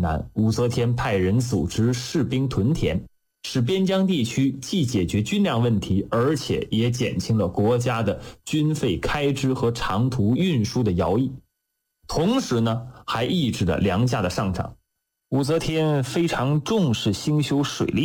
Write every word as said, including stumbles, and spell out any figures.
难，武则天派人组织士兵屯田，使边疆地区既解决军粮问题，而且也减轻了国家的军费开支和长途运输的徭役，同时呢，还抑制了粮价的上涨。武则天非常重视兴修水利